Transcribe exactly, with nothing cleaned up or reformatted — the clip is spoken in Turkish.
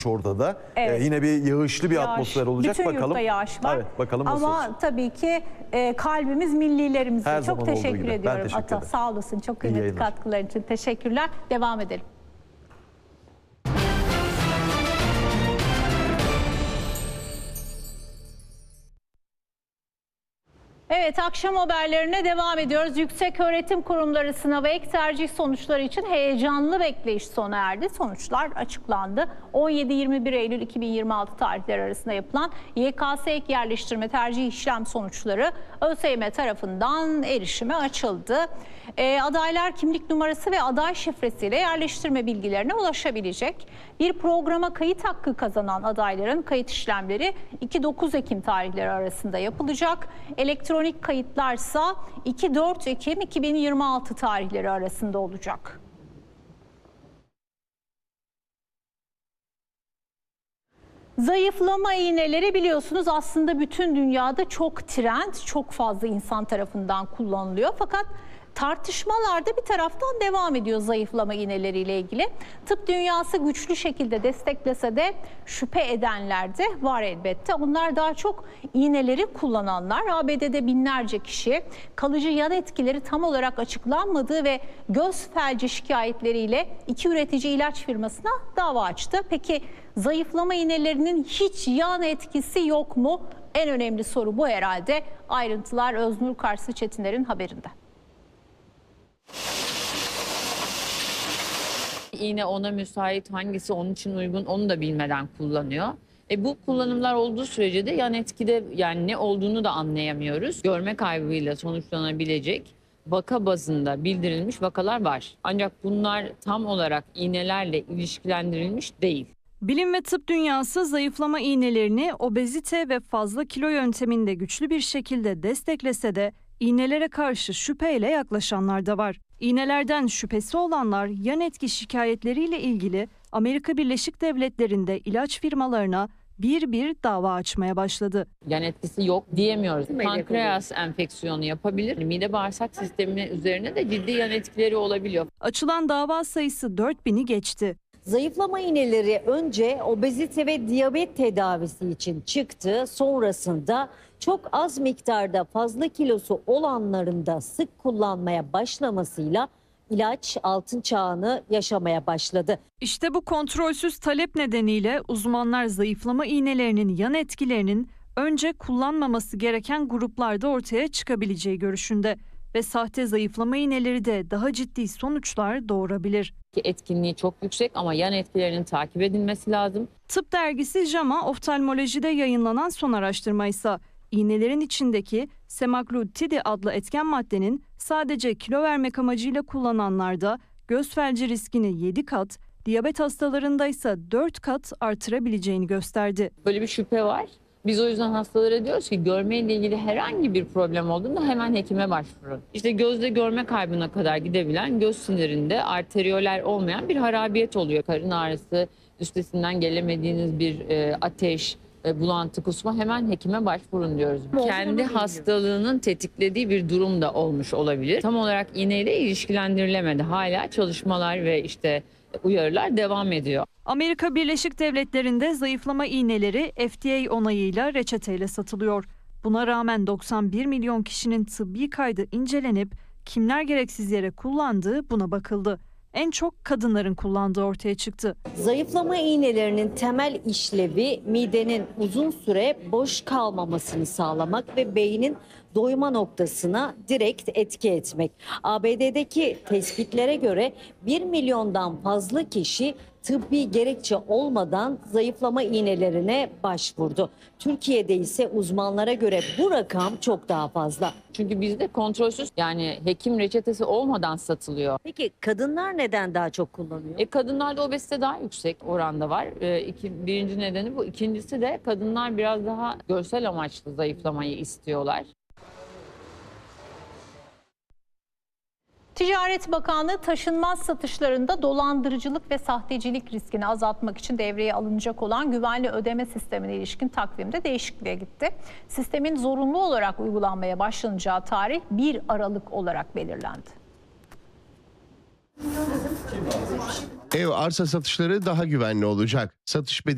orada da. Evet. Ee, yine bir yağışlı bir Yağış, atmosfer olacak. bütün Bakalım. yurtta yağış var. Evet, bakalım nasıl Ama olacak. tabii ki e, kalbimiz millilerimizde. Her Çok zaman olduğu teşekkür gibi. Ben ediyorum teşekkür Ata. ederim. Sağ olasın. Çok İyi kıymetli yayınlar. katkıların için. Teşekkürler. Devam edelim. Evet, akşam haberlerine devam ediyoruz. Yükseköğretim Kurumları sınavı ek tercih sonuçları için heyecanlı bekleyiş sona erdi. Sonuçlar açıklandı. on yedi yirmi bir Eylül iki bin yirmi altı tarihleri arasında yapılan Y K S ek yerleştirme tercih işlem sonuçları ÖSYM tarafından erişime açıldı. E, adaylar kimlik numarası ve aday şifresiyle yerleştirme bilgilerine ulaşabilecek. Bir programa kayıt hakkı kazanan adayların kayıt işlemleri iki dokuz Ekim tarihleri arasında yapılacak. Elektronik kayıtlarsa iki dört Ekim iki bin yirmi altı tarihleri arasında olacak. Zayıflama iğneleri biliyorsunuz aslında bütün dünyada çok trend, çok fazla insan tarafından kullanılıyor. Fakat tartışmalar da bir taraftan devam ediyor zayıflama iğneleriyle ilgili. Tıp dünyası güçlü şekilde desteklese de şüphe edenler de var elbette. Onlar daha çok iğneleri kullananlar. A B D'de binlerce kişi kalıcı yan etkileri tam olarak açıklanmadığı ve göz felci şikayetleriyle iki üretici ilaç firmasına dava açtı. Peki zayıflama iğnelerinin hiç yan etkisi yok mu? En önemli soru bu herhalde. Ayrıntılar Öznur Karslı Çetinler'in haberinde. İğne ona müsait, hangisi onun için uygun onu da bilmeden kullanıyor. E bu kullanımlar olduğu sürece de yan etkide yani ne olduğunu da anlayamıyoruz. Görme kaybıyla sonuçlanabilecek vaka bazında bildirilmiş vakalar var. Ancak bunlar tam olarak iğnelerle ilişkilendirilmiş değil. Bilim ve tıp dünyası zayıflama iğnelerini obezite ve fazla kilo yönteminde güçlü bir şekilde desteklese de iğnelere karşı şüpheyle yaklaşanlar da var. İğnelerden şüphesi olanlar yan etki şikayetleriyle ilgili Amerika Birleşik Devletleri'nde ilaç firmalarına bir bir dava açmaya başladı. Yan etkisi yok diyemiyoruz. Pankreas enfeksiyonu yapabilir. Mide bağırsak sistemi üzerine de ciddi yan etkileri olabiliyor. Açılan dava sayısı dört bini geçti. Zayıflama iğneleri önce obezite ve diyabet tedavisi için çıktı. Sonrasında çok az miktarda fazla kilosu olanların da sık kullanmaya başlamasıyla ilaç altın çağını yaşamaya başladı. İşte bu kontrolsüz talep nedeniyle uzmanlar zayıflama iğnelerinin yan etkilerinin önce kullanmaması gereken gruplarda ortaya çıkabileceği görüşünde ve sahte zayıflama iğneleri de daha ciddi sonuçlar doğurabilir. Etkinliği çok yüksek ama yan etkilerinin takip edilmesi lazım. Tıp dergisi JAMA Oftalmoloji'de yayınlanan son araştırma ise iğnelerin içindeki semaglutidi adlı etken maddenin sadece kilo vermek amacıyla kullananlarda göz felci riskini yedi kat, diyabet hastalarında ise dört kat artırabileceğini gösterdi. Böyle bir şüphe var. Biz o yüzden hastalara diyoruz ki görmeyle ilgili herhangi bir problem olduğunda hemen hekime başvurun. İşte gözde görme kaybına kadar gidebilen göz sinirinde arteriyoler olmayan bir harabiyet oluyor. Karın ağrısı, üstesinden gelemediğiniz bir e, ateş, e, bulantı, kusma hemen hekime başvurun diyoruz. Kendi hastalığının tetiklediği bir durum da olmuş olabilir. Tam olarak iğneyle ilişkilendirilemedi. Hala çalışmalar ve işte uyarılar devam ediyor. Amerika Birleşik Devletleri'nde zayıflama iğneleri F D A onayıyla reçeteyle satılıyor. Buna rağmen doksan bir milyon kişinin tıbbi kaydı incelenip kimler gereksiz yere kullandığı buna bakıldı. En çok kadınların kullandığı ortaya çıktı. Zayıflama iğnelerinin temel işlevi midenin uzun süre boş kalmamasını sağlamak ve beynin doyma noktasına direkt etki etmek. A B D'deki tespitlere göre bir milyondan fazla kişi tıbbi gerekçe olmadan zayıflama iğnelerine başvurdu. Türkiye'de ise uzmanlara göre bu rakam çok daha fazla. Çünkü bizde kontrolsüz yani hekim reçetesi olmadan satılıyor. Peki kadınlar neden daha çok kullanıyor? E, kadınlarda obezite daha yüksek oranda var. E, iki, birinci nedeni bu. İkincisi de kadınlar biraz daha görsel amaçlı zayıflamayı istiyorlar. Ticaret Bakanlığı taşınmaz satışlarında dolandırıcılık ve sahtecilik riskini azaltmak için devreye alınacak olan güvenli ödeme sistemine ilişkin takvimde değişikliğe gitti. Sistemin zorunlu olarak uygulanmaya başlanacağı tarih bir Aralık olarak belirlendi. Ev arsa satışları daha güvenli olacak. Satış bedeli